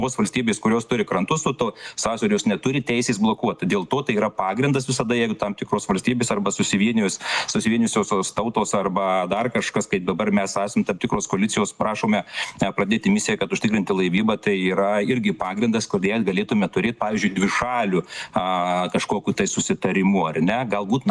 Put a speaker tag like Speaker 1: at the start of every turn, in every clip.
Speaker 1: valstybės, kurios turi krantus su to sąsiauriu, jos neturi teisės blokuoti. Dėl to tai yra pagrindas visada, jeigu tam tikros valstybės arba susivienijusios tautos arba dar kažkas, kaip dabar mes esame tam tikros koalicijos, prašome pradėti misiją, kad užtikrinti laivybą, tai yra irgi pagrindas, kodėl galėtume turėti, pavyzdžiui, dvišalių kažkokiu tai susitarimu, ar ne? Galbūt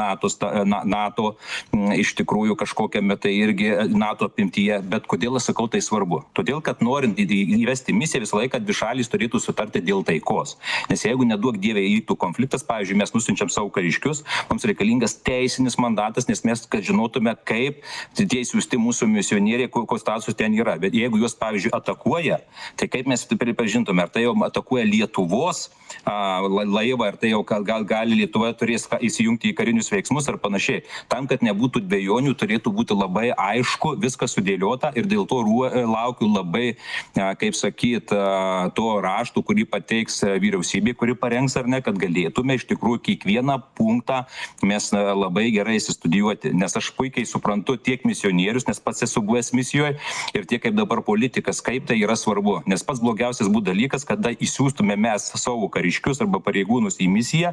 Speaker 1: NATO iš tikrųjų kažkokiame tai irgi NATO apimtyje, bet kodėl aš sakau tai svarbu? Todėl, kad norint įvesti misiją, visą laiką dvišalys turėtų sutarti dėl taikos. Nes jeigu neduok dievė įvyktų konfliktas, pavyzdžiui, mes nusiunčiam savo kariškius, mums reikalingas teisinis mandatas, nes mes, kad žinotume, kaip tie siųsti mūsų misionieriai, kokios statusas ten yra. Bet jeigu juos, pavyzdžiui, atakuoja, tai kaip mes pripažintume, ar tai jau atakuoja Lietuvos laivą, ar tai jau gali Lietuva turės įsijungti į karinius veiksmus ar panašiai. Tam, kad nebūtų dvejonių, turėtų būti labai aišku, viskas sudėliota ir dėl to laukiu labai, kaip sakyt, to raštų, kurį pateiks vyriausybė, kuri parengs ar ne, kad galėtume iš tikrųjų kiekvieną punktą mes labai gerai įsistudijuoti. Nes aš puikiai suprantu tiek misionierius, nes pats esu buvęs misijoje ir tiek kaip dabar politikas, kaip tai yra svarbu. Nes pats blogiausias būtų dalykas, kada įsiųstume mes savo kariškius arba pareigūnus į misiją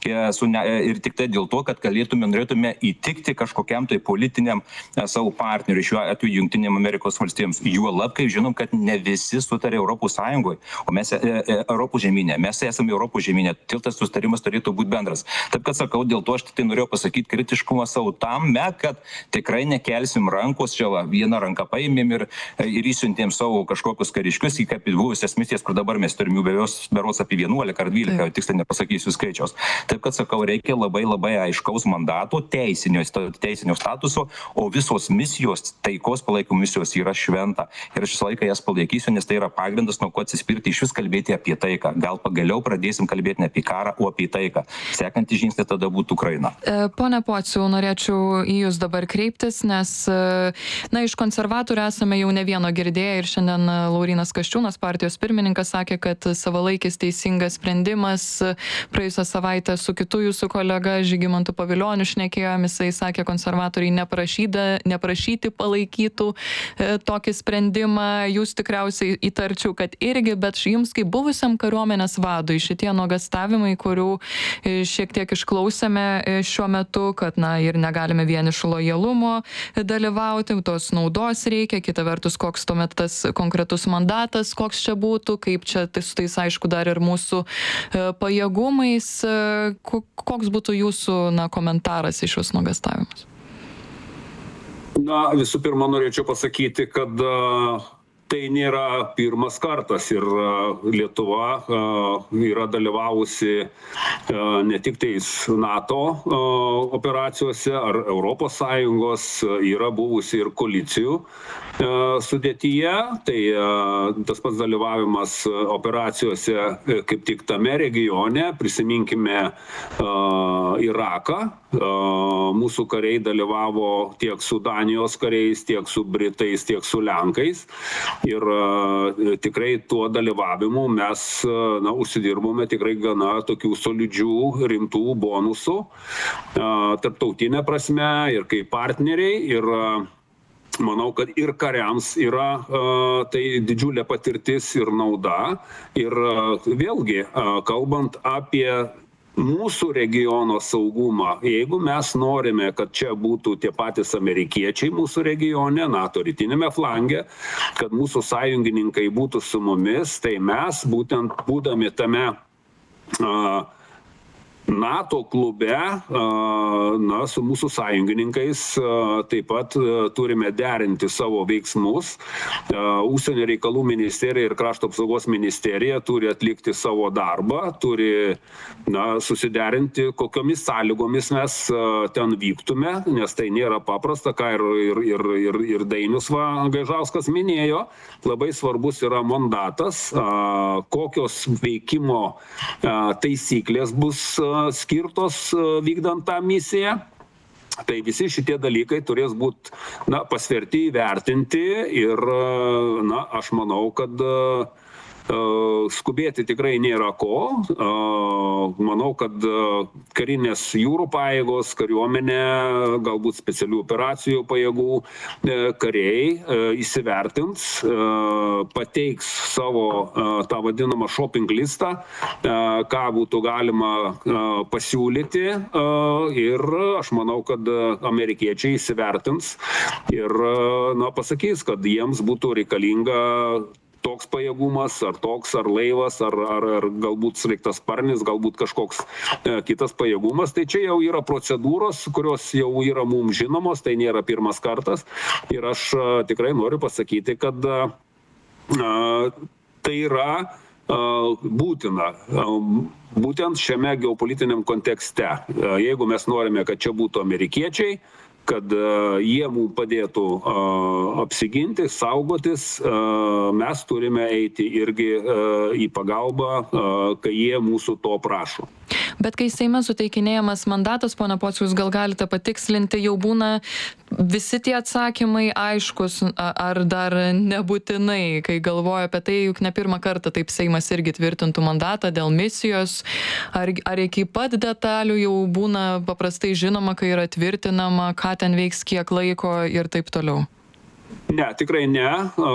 Speaker 1: ir tik tai dėl to, kad norėtume įtikti kažkokiam tai politiniam savo partneriui, šiuo atveju Jungtinėm Amerikos valstijoms. Juolab, kai žinom, kad ne visi sutarė Europos Sąjungoje, o mes Europos žemynė, mes esame Europos žemynė, til tas sustarimas turėtų būti bendras. Taip, kad sakau, dėl to aš tai norėjau pasakyti kritiškumą savo tame, kad tikrai nekelsim rankos, čia vieną ranką paėmėm ir įsiuntėm savo kažkokius kariškius į kaip buvusias misijas, kur dabar mes turim jų berods apie 11 ar 12, tiksliai nepasakysiu skaičiaus. Taip, kad sakau, reikia labai aiškaus mandato, teisinio statuso, o visos misijos, taikos palaikymo misijos yra šventa. Ir aš visą laiką jas palaikysiu, nes tai yra pagrindas, nuo ko atsispirti, iš vis kalbėti apie taiką. Gal pagaliau pradėsim kalbėti ne apie karą, o apie taiką. Sekantis žingsnis tada būtų Ukraina.
Speaker 2: Pone Pociau, norėčiau į Jūs dabar kreiptis, nes iš konservatorių esame jau ne vieno girdėję ir šiandien Laurynas Kasčiūnas, partijos pirmininkas, sakė, kad savalaikis teisingas sprendimas. Praėjusią savaitę su kitu jūsų kolega Žygimantu Pavilioniu šnekėjom, jisai sakė, konservatoriai neprašyti palaikytų tokį sprendimą. Jūs tikriausiai įtarčiau, kad irgi, bet jums kaip buvusiam kariuomenės vadui šitie nuogąstavimai, kurių šiek tiek išklausėme šiuo metu, kad ir negalime vien iš lojalumo dalyvauti, tos naudos reikia, kita vertus, koks tuomet tas konkretus mandatas, koks čia būtų, kaip čia su tais aišku dar ir mūsų pajėgumais, koks būtų jūsų komentaras į šios nuogąstavimus?
Speaker 3: Visų pirma, norėčiau pasakyti, kad tai nėra pirmas kartas ir Lietuva yra dalyvavusi ne tik tais NATO operacijose ar Europos Sąjungos, yra buvusi ir koalicijų sudėtyje. Tai tas pats dalyvavimas operacijose kaip tik tame regione, prisiminkime Iraką. Mūsų kariai dalyvavo tiek su Danijos kariais, tiek su Britais, tiek su Lenkais. Ir tikrai tuo dalyvavimu mes užsidirbome tikrai gana tokių solidžių, rimtų bonusų tarptautinė prasme ir kaip partneriai. Ir manau, kad ir kariams yra tai didžiulė patirtis ir nauda. Ir vėlgi, kalbant apie mūsų regiono saugumą, jeigu mes norime, kad čia būtų tie patys amerikiečiai mūsų regione, NATO rytinėme flange, kad mūsų sąjungininkai būtų su mumis, tai mes būtent būdami tame NATO klube, su mūsų sąjungininkais taip pat turime derinti savo veiksmus. Užsienio reikalų ministerija ir krašto apsaugos ministerija turi atlikti savo darbą, turi susiderinti, kokiomis sąlygomis mes ten vyktume, nes tai nėra paprasta, ką ir Dainius Gaižauskas minėjo. Labai svarbus yra mandatas, kokios veikimo taisyklės bus skirtos vykdant tą misiją. Tai visi šitie dalykai turės būti pasverti, įvertinti ir aš manau, kad skubėti tikrai nėra ko. Manau, kad karinės jūrų pajėgos, kariuomenė, galbūt specialių operacijų pajėgų kariai įsivertins, pateiks savo tą vadinamą shopping listą, ką būtų galima pasiūlyti, ir aš manau, kad amerikiečiai įsivertins ir pasakys, kad jiems būtų reikalinga toks pajėgumas, ar toks, ar laivas, ar galbūt sraigtasparnis, galbūt kažkoks kitas pajėgumas. Tai čia jau yra procedūros, kurios jau yra mums žinomos, tai nėra pirmas kartas. Ir aš tikrai noriu pasakyti, kad tai yra būtina. Būtent šiame geopolitiniam kontekste. Jeigu mes norime, kad čia būtų amerikiečiai, kad jie mums padėtų apsiginti, saugotis, mes turime eiti irgi į pagalbą, kai jie mūsų to prašo.
Speaker 2: Bet kai Seime suteikinėjamas mandatas, pone Pociau, jūs gal galite patikslinti, jau būna visi tie atsakymai aiškus, ar dar nebūtinai, kai galvoju apie tai, juk ne pirmą kartą taip Seimas irgi tvirtintų mandatą dėl misijos, ar iki pat detalių jau būna paprastai žinoma, kai yra tvirtinama, ką ten veiks, kiek laiko ir taip toliau?
Speaker 3: Ne, tikrai ne.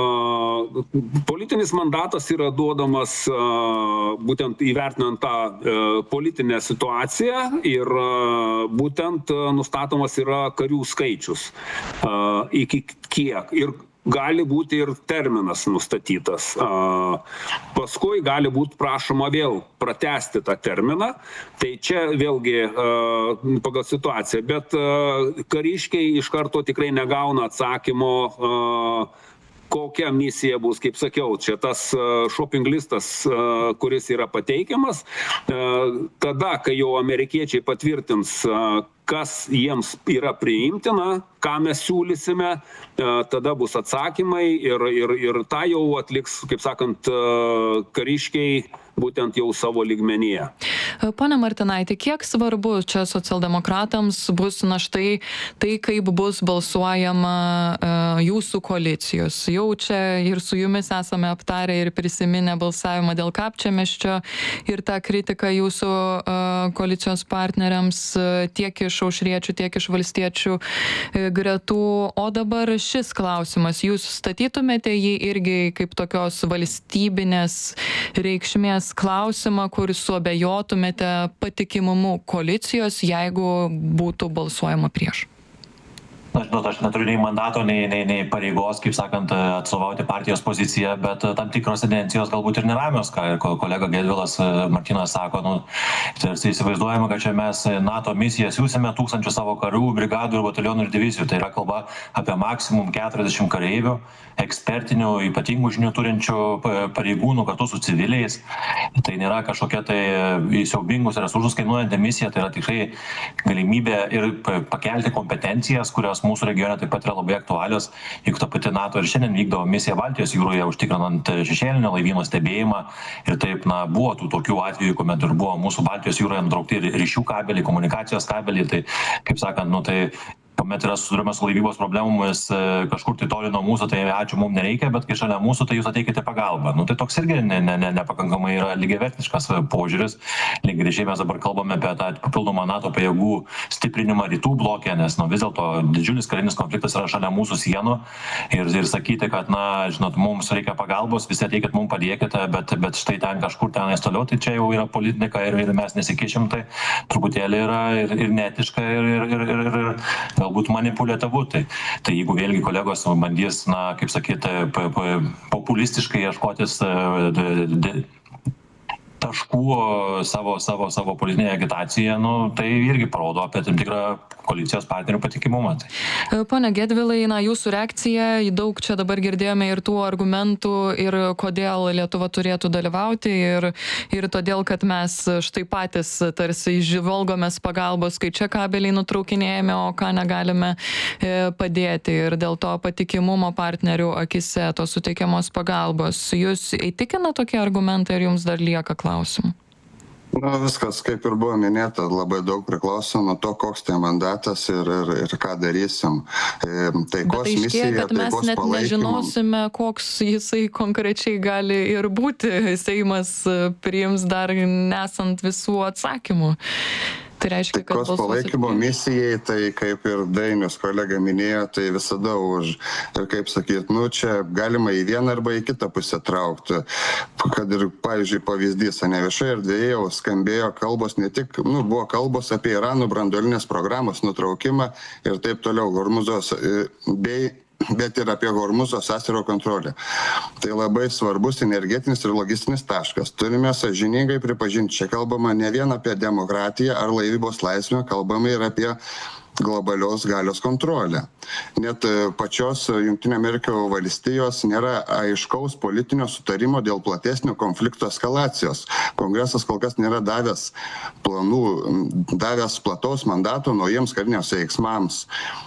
Speaker 3: Politinis mandatas yra duodamas būtent įvertinant tą politinę situaciją ir būtent nustatomas yra karių skaičius. Iki kiek. Ir gali būti ir terminas nustatytas. Paskui gali būti prašoma vėl pratęsti tą terminą. Tai čia vėlgi pagal situaciją. Bet kariškiai iš karto tikrai negauna atsakymo, kokia misija bus, kaip sakiau, čia tas shopping listas, kuris yra pateikiamas. Tada, kai jau amerikiečiai patvirtins, kas jiems yra priimtina, ką mes siūlysime, tada bus atsakymai ir tą jau atliks, kaip sakant, kariškiai būtent jau savo lygmenyje.
Speaker 2: Pone Martinaiti, kiek svarbu čia socialdemokratams bus štai tai, kaip bus balsuojama jūsų koalicijos? Jau čia ir su jumis esame aptarę ir prisiminę balsavimą dėl Kapčiamiesčio ir tą kritiką jūsų koalicijos partneriams tiek iš aušriečių, tiek iš valstiečių gretų. O dabar šis klausimas, jūs statytumėte jį irgi kaip tokios valstybinės reikšmės klausimą, kur suabejotumėte patikimumu koalicijos, jeigu būtų balsuojama prieš?
Speaker 4: Na, žinot, aš neturiu nei mandato, nei pareigos, kaip sakant, atstovauti partijos poziciją, bet tam tikros tendencijos galbūt ir neramios, ką ir kolega Gedvilas Martynas sako, tarsi įsivaizduojama, kad čia mes NATO misiją siūsime 1000 savo karių, brigadų ir batalionų ir divizijų. Tai yra kalba apie maksimum 40 kareivių, ekspertinių, ypatingų žinių turinčių pareigūnų kartu su civiliais. Tai nėra kažkokia tai siaubingus resursus kainuojanti misija, tai yra tikrai galimybė ir pakelti kompetencijas, kurios mūsų regione taip pat yra labai aktualios. Juk ta pati NATO ir šiandien vykdavo misiją Baltijos jūroje, užtikrinant šešėlinio laivyno stebėjimą. Ir taip, buvo tų tokių atvejų, kuomet ir buvo mūsų Baltijos jūroje nutraukti ryšių kabeliai, komunikacijos kabeliai. Tai, kaip sakant, tai kuomet yra susiduriama su laivybos problemomis kažkur tai toli nuo mūsų, tai ačiū, mums nereikia, bet kai šalia mūsų, tai jūs ateikite pagalbą. Tai toks irgi nepakankamai yra lygiavertiškas požiūris. Lygiai mes dabar kalbame apie tą papildomą NATO pajėgų stiprinimą rytų blokė, nes vis dėlto didžiulis karinis konfliktas yra šalia mūsų sienų. Ir sakyti, kad, žinot, mums reikia pagalbos, visi ateikit, mums padėkite, bet štai ten kažkur tenais toliau, tai čia jau yra politika ir mes nesikišim, tai truputėlį yra ir neetiška ir galbūt manipuliatyvu. Tai jeigu vėlgi kolegos bandys, kaip sakyti, populistiškai ieškotis taškų savo politinėje agitacijoje, tai irgi parodo apie tam tikrą koalicijos partnerių patikimumą.
Speaker 2: Pone Gedvilai, jūsų reakcija, daug čia dabar girdėjome ir tų argumentų, ir kodėl Lietuva turėtų dalyvauti, ir todėl, kad mes štai patys tarsi žvalgomės pagalbos, kai čia kabeliai nutraukinėjame, o ką negalime padėti, ir dėl to patikimumo partnerių akise tos suteikiamos pagalbos. Jūs įtikina tokie argumentai, ar jums dar lieka klausimų?
Speaker 5: Viskas, kaip ir buvo minėta, labai daug priklauso nuo to, koks tai mandatas ir ką darysim. Taikos
Speaker 2: Bet
Speaker 5: misija,
Speaker 2: kad mes
Speaker 5: taikos
Speaker 2: net
Speaker 5: palaikymo.
Speaker 2: nežinosime, koks jisai konkrečiai gali ir būti. Seimas priims dar nesant visų atsakymų. Tai reiškia, kad
Speaker 5: Taikos palaikymo misijai, tai kaip ir Dainius kolega minėjo, tai visada už. Ir kaip sakyt, čia galima į vieną arba į kitą pusę traukti. Kad ir, pavyzdžiui, pavyzdys, ne viešai erdvėje jau skambėjo kalbos, ne tik, buvo kalbos apie Irano branduolinės programos nutraukimą ir taip toliau, Hormuzos bet ir apie Hormuzo sąsiaurio kontrolę. Tai labai svarbus energetinis ir logistinis taškas. Turime sąžiningai pripažinti, čia kalbama ne vien apie demokratiją ar laivybos laisvę, kalbama ir apie globalios galios kontrolę. Net pačios Jungtinių Amerikos valstijos nėra aiškaus politinio sutarimo dėl platesnio konflikto eskalacijos. Kongresas kol kas nėra davęs plataus mandato naujiems kariniams veiksmams.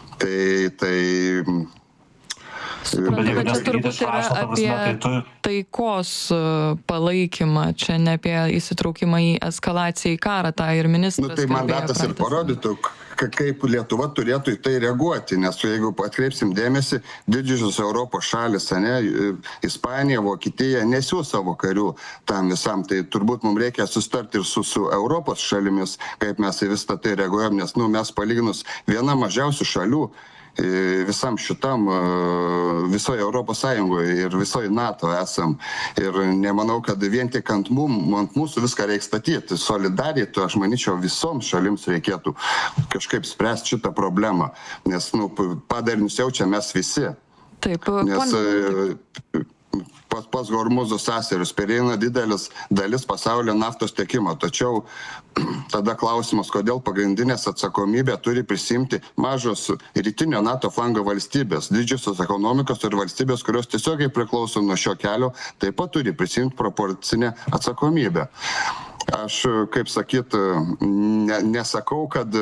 Speaker 2: Suprantu, bet čia turbūt yra apie taikos palaikymą, čia ne apie įsitraukimą į eskalaciją į karą, tą ir ministras
Speaker 5: Tai mandatas ir parodytų, kaip Lietuva turėtų į tai reaguoti, nes jeigu atkreipsim dėmesį, didžiosios Europos šalis, Ispanija, Vokietija nesiūs savo karių tam visam, tai turbūt mums reikia sustarti ir su Europos šalimis, kaip mes į visą tai reaguojam, nes mes palyginus viena mažiausių šalių visam šitam, visoje Europos Sąjungoje ir visoje NATO esam. Ir nemanau, kad vien tik ant mūsų viską reikia statyti. Solidariai, aš manyčiau, visoms šalims reikėtų kažkaip spręsti šitą problemą, nes padarinius jaučia mes visi.
Speaker 2: Taip,
Speaker 5: nes pas Hormuzo sąsiaurius pereina didelis dalis pasaulio naftos tiekimo. Tačiau tada klausimas, kodėl pagrindinės atsakomybę turi prisimti mažos rytinio NATO flango valstybės, didžiosios ekonomikos ir valstybės, kurios tiesiogiai priklauso nuo šio kelio, taip pat turi prisimti proporcinę atsakomybę. Aš, kaip sakyt, nesakau, kad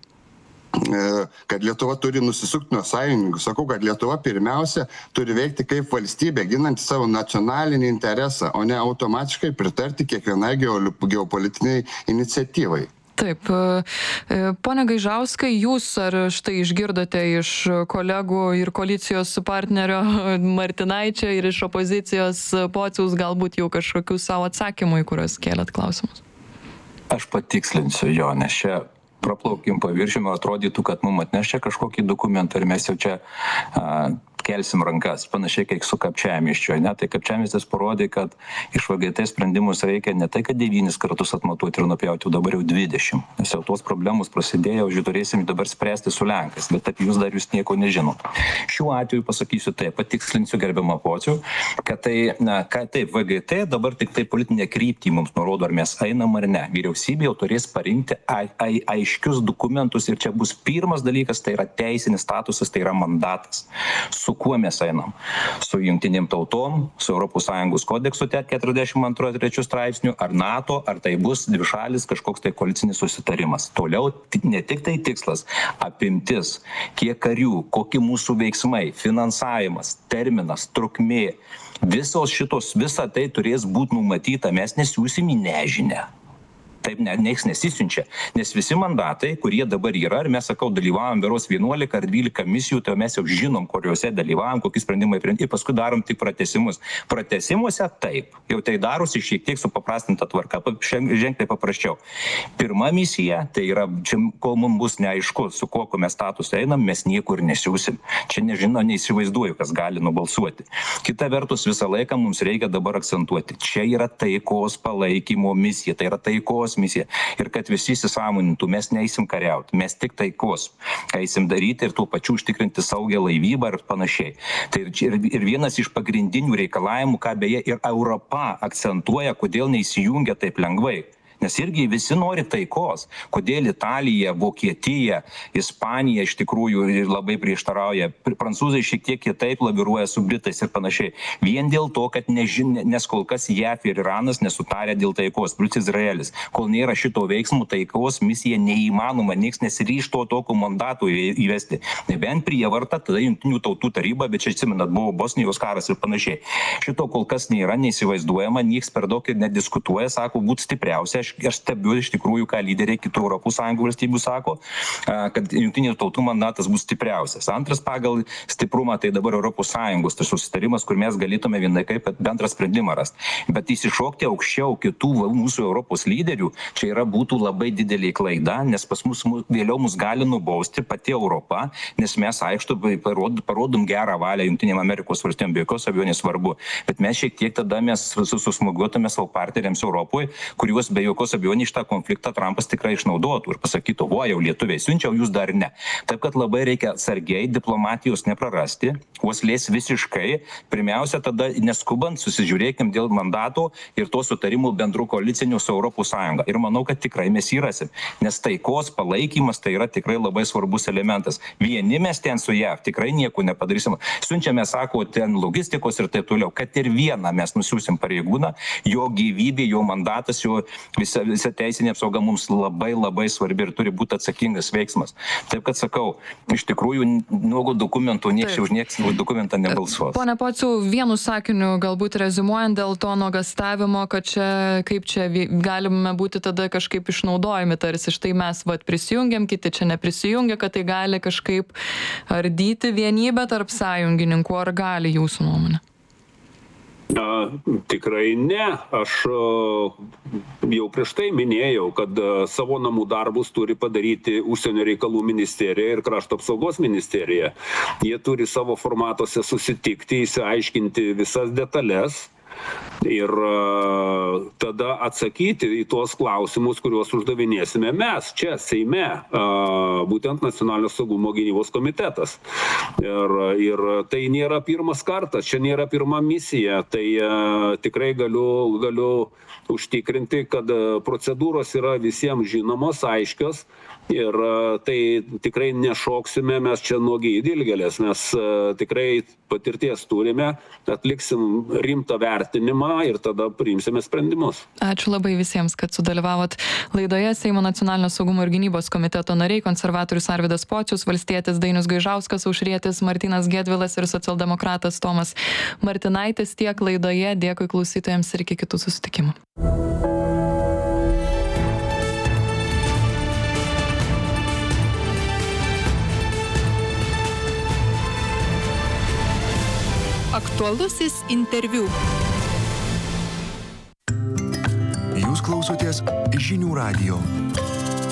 Speaker 5: Lietuva turi nusisukti nuo sąjungininkų. Sakau, kad Lietuva pirmiausia turi veikti kaip valstybė, ginanti savo nacionalinį interesą, o ne automatiškai pritarti kiekvienai geopolitiniai iniciatyvai.
Speaker 2: Taip. Pone Gaižauskai, jūs ar štai išgirdote iš kolegų ir koalicijos partnerio Martinaičio ir iš opozicijos Pociaus galbūt jau kažkokių savo atsakymų, į kuriuos kėlėt klausimus?
Speaker 1: Aš patikslinsiu jo, nes čia praplaukim paviršiumi, atrodytų, kad mums atnešia kažkokį dokumentą ir mes jau čia kelsim rankas, panašiai kaip su Kapčiamiesčiu. Tai Kapčiamiestis parodė, kad iš VGT sprendimus reikia ne tai, kad 9 kartus atmatuoti ir nupjauti, dabar jau 20. Nes jau tos problemos prasidėjo, turėsim dabar spręsti su Lenkais, bet apie jūs nieko nežinot. Šiuo atveju pasakysiu taip, patikslinsiu gerbiamą Pocių, kad taip, VGT dabar tik tai politinė kryptį mums nurodo, ar mes einam ar ne. Vyriausybė jau turės parinkti aiškius dokumentus ir čia bus pirmas dalykas, tai yra teisinis statusas, tai yra mandatas. Su kuo mes einam? Su jungtinėm tautom, su ES kodeksu 42-3 straipsnių, ar NATO, ar tai bus dvišalis kažkoks tai koalicinis susitarimas. Toliau ne tik tai tikslas, apimtis, kiek karių, kokie mūsų veiksmai, finansavimas, terminas, trukmė, visa tai turės būti numatyta, mes nesiūsim į nežinę. Taip nieks nesisiunčia, nes visi mandatai, kurie dabar yra, ir mes, dalyvavom beros 11 ar 12 misijų, tai mes jau žinom, kuriuose dalyvavom, kokie sprendimai priimti, ir paskui darom tik pratęsimus. Pratęsimuose taip, jau tai darosi šiek tiek supaprastinta tvarka, ženkliai paprasčiau. Pirma misija, tai yra, čia, kol mums bus neaišku, su kokiu mes statusą einam, mes niekur nesiūsim. Čia neįsivaizduoju, kas gali nubalsuoti. Kita vertus, visą laiką mums reikia dabar akcentuoti. Čia yra taikos palaikymo misija, tai yra taikos misija. Ir kad visi įsisąmonintų, mes neįsim kariauti, mes tik taikos eisim daryti ir tuo pačiu užtikrinti saugią laivybą ir panašiai. Tai ir vienas iš pagrindinių reikalavimų, ką beje ir Europa akcentuoja, kodėl neįsijungia taip lengvai. Nes irgi visi nori taikos. Kodėl Italija, Vokietija, Ispanija iš tikrųjų labai prieštarauja. Prancūzai šiek tiek kitaip laviruoja su Britais ir panašiai. Vien dėl to, kad nes kol kas JAF ir Iranas nesutarė dėl taikos, plus Izraelis. Kol nėra šito veiksmų, taikos misija neįmanoma, nieks nesiryžto tokio mandato įvesti. Nebent prievarta, tada Jungtinių tautų taryba, bet čia atsimenat, buvo Bosnijos karas ir panašiai. Šito kol kas nėra, neįsivaizduojama, nieks per daug ir nediskutuoja, sako, būt stipriausia aš stebiu iš tikrųjų, ką lyderiai kitų ES valstybių sako, kad jungtinių tautų mandatas bus stipriausias. Antras pagal stiprumą tai dabar ES, tai susitarimas, kur mes galėtume vienai kaip bendrą sprendimą rasti. Bet įsišokti aukščiau kitų mūsų Europos lyderių, čia būtų labai didelė klaida, nes pas mus vėliau mus gali nubausti pati Europa, nes mes aišku parodom gerą valią Jungtinėm Amerikos valstybėm, be jokios abejonės svarbu. Bet mes šiek tiek tada mes susmūgiuotume savo partneriams Europoje, kuriuos be jokios abejonės šitą konfliktą Trumpas tikrai išnaudotų ir pasakytų, jau lietuviai siunčia, jūs dar ne. Taip, kad labai reikia atsargiai diplomatijos neprarasti, uoslės visiškai. Pirmiausia, tada neskubant susižiūrėkim dėl mandato ir to sutarimų bendrų koalicinių su ES. Ir manau, kad tikrai mes jį rasim. Nes taikos palaikymas tai yra tikrai labai svarbus elementas. Vieni mes ten su JAV tikrai nieko nepadarysim. Siunčiame, sako, ten logistikos ir taip toliau, kad ir vieną mes nusiųsim pareigūną, jo gyvybė, jo mandatas, jo visa teisinė apsauga mums labai labai svarbi ir turi būti atsakingas veiksmas. Taip, kad sakau, iš tikrųjų, nuogo dokumentų nieks už nieks dokumentą nebalsuos.
Speaker 2: Pone Pociau, vienu sakiniu galbūt rezimuojant dėl to nuogąstavimo, kad čia, kaip čia galime būti tada kažkaip išnaudojami, tarsi štai mes prisijungiam, kiti čia neprisijungia, kad tai gali kažkaip ardyti vienybę tarp sąjungininkų, ar gali jūsų nuomonė?
Speaker 3: Tikrai ne. Aš jau prieš tai minėjau, kad savo namų darbus turi padaryti Užsienio reikalų ministerija ir Krašto apsaugos ministerija. Jie turi savo formatuose susitikti, įsiaiškinti visas detalės ir tada atsakyti į tuos klausimus, kuriuos uždavinėsime mes čia, Seime, būtent Nacionalinio saugumo gynybos komitetas. Ir tai nėra pirmas kartas, čia nėra pirma misija, tai tikrai galiu užtikrinti, kad procedūros yra visiems žinomos, aiškios ir tai tikrai nešoksime mes čia nuogiai dilgėlės, mes tikrai patirties turime, atliksim rimtą vertinimą ir tada priimsime sprendimus.
Speaker 2: Ačiū labai visiems, kad sudalyvavot laidoje. Seimo Nacionalinio saugumo ir gynybos komiteto nariai, konservatorius Arvydas Pocius, valstietis Dainius Gaižauskas, aušrietis Martynas Gedvilas ir socialdemokratas Tomas Martinaitis. Tiek laidoje. Dėkui klausytojams ir iki kitų susitikimų.
Speaker 6: Aktualusis interviu.
Speaker 7: Jūs klausotės Žinių radijo.